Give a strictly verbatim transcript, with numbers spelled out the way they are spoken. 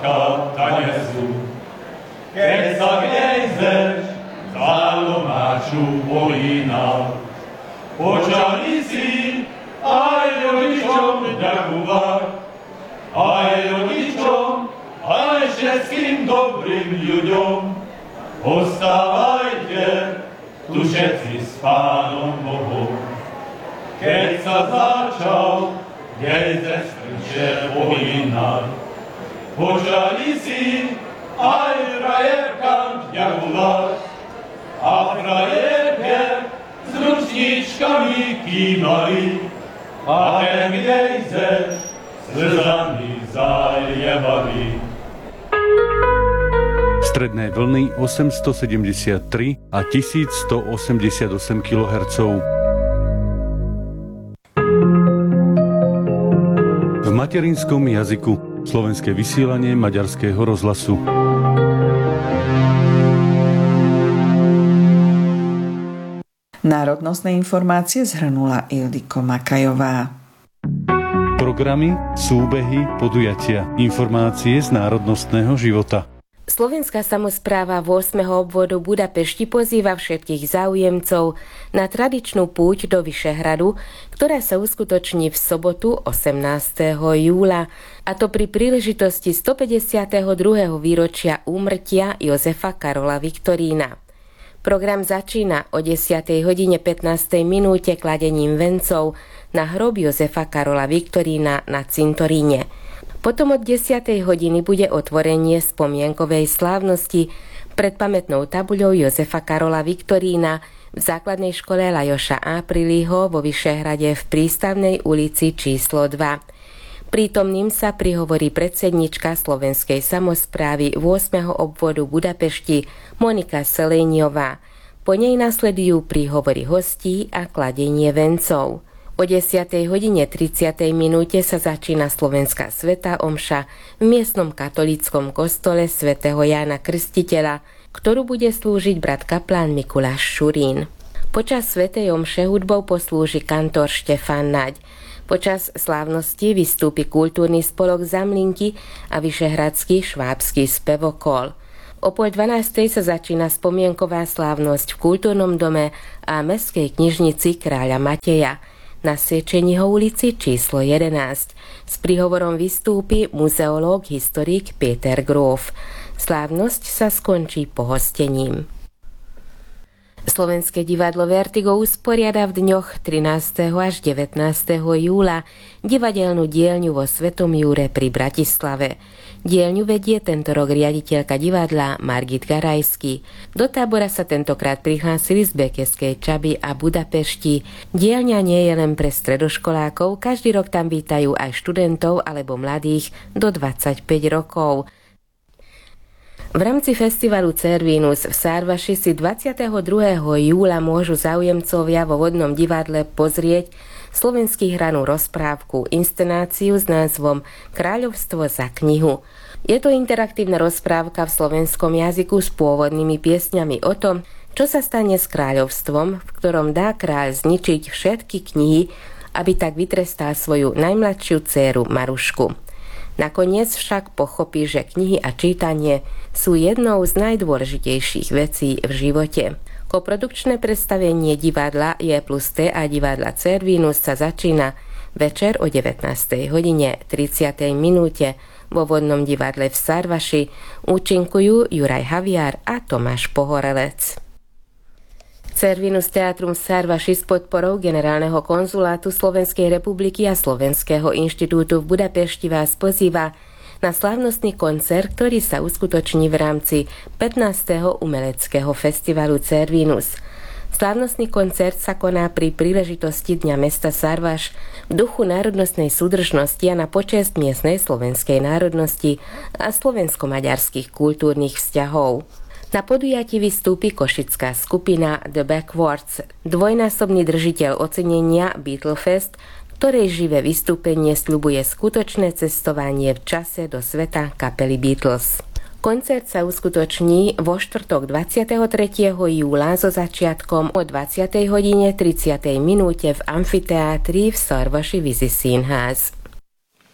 zlatka tanesu. Keď sa gejzeš za domáču polína, počali si aj rodičom ďakovať, aj rodičom, aj všetkým dobrým ľuďom. Ostávajte tu všetci s Pánom Bohom. Keď sa začal gejzeš polína, počali si aj frajerkám ďakovať, a frajerke s ručničkami kývali, a ten gejzeš slzami zalievali. Stredné vlny osemstosedemdesiattri a tisícstoosemdesiatosem kilohertzov. V materinskom jazyku slovenské vysielanie Maďarského rozhlasu. Národnostné informácie zhrnula Ildiko Makajová. Programy, súbehy, podujatia, informácie z národnostného života. Slovenská samospráva ôsmeho obvodu Budapešti pozýva všetkých záujemcov na tradičnú púť do Vyšehradu, ktorá sa uskutoční v sobotu osemnásteho júla, a to pri príležitosti stopäťdesiateho druhého výročia úmrtia Jozefa Karola Viktorína. Program začína o desiatej hodine pätnástej minúte kladením vencov na hrob Jozefa Karola Viktorína na cintoríne. Potom od desiatej hodiny bude otvorenie spomienkovej slávnosti pred pamätnou tabuľou Jozefa Karola Viktorína v základnej škole Lajoša Aprilího vo Vyšehrade v Prístavnej ulici číslo dva. Prítomným sa prihovorí predsednička Slovenskej samosprávy ôsmeho obvodu Budapešti Monika Selejniová. Po nej nasledujú príhovory hostí a kladenie vencov. O desiatej hodine tridsiatej minúte sa začína slovenská svätá omša v miestnom katolíckom kostole svätého Jána Krstiteľa, ktorú bude slúžiť brat kaplán Mikuláš Šurín. Počas svätej omše hudbou poslúži kantor Štefán Naď. Počas slávnosti vystúpi kultúrny spolok Zamlinky a vyšehradský švábsky spevokol. O pol dvanástej sa začína spomienková slávnosť v kultúrnom dome a mestskej knižnici kráľa Mateja na Siečeniho ulici číslo jedenásť. S príhovorom vystúpi muzeológ, historik Peter Grof. Slávnosť sa skončí pohostením. Slovenské divadlo Vertigo usporiada v dňoch trinásteho až devätnásteho júla divadelnú dielňu vo Svetom Júre pri Bratislave. Dielňu vedie tento rok riaditeľka divadla Margit Garajsky. Do tábora sa tentokrát prihlásili z Békeskej Čaby a Budapešti. Dielňa nie je len pre stredoškolákov, každý rok tam vítajú aj študentov alebo mladých do dvadsaťpäť rokov. V rámci festivalu Cervinus v Sárvaši si dvadsiateho druhého júla môžu záujemcovia vo Vodnom divadle pozrieť slovenský hranú rozprávku, inscenáciu s názvom Kráľovstvo za knihu. Je to interaktívna rozprávka v slovenskom jazyku s pôvodnými piesňami o tom, čo sa stane s kráľovstvom, v ktorom dá kráľ zničiť všetky knihy, aby tak vytrestal svoju najmladšiu dcéru Marušku. Nakoniec však pochopí, že knihy a čítanie sú jednou z najdôležitejších vecí v živote. Koprodukčné predstavenie divadla J plus T a divadla Cervinus sa začína večer o devätnástej hodine tridsiatej minúte vo Vodnom divadle v Sárvaši. Účinkujú Juraj Haviar a Tomáš Pohorelec. Cervinus Teatrum Sárvaši s podporou Generálneho konzulátu Slovenskej republiky a Slovenského inštitútu v Budapešti vás pozýva na slávnostný koncert, ktorý sa uskutoční v rámci pätnásteho umeleckého festivalu Cervinus. Slávnostný koncert sa koná pri príležitosti Dňa mesta Sárvaš v duchu národnostnej súdržnosti a na počesť miestnej slovenskej národnosti a slovensko-maďarských kultúrnych vzťahov. Na podujatí vystúpi košická skupina The Backwards, dvojnásobný držiteľ ocenenia Beatlefest, ktorej živé vystúpenie sľubuje skutočné cestovanie v čase do sveta kapely Beatles. Koncert sa uskutoční vo štvrtok dvadsiateho tretieho júla so začiatkom o dvadsiatej hodine tridsiatej minúte v amfiteátri v Szarvasi vízi színház.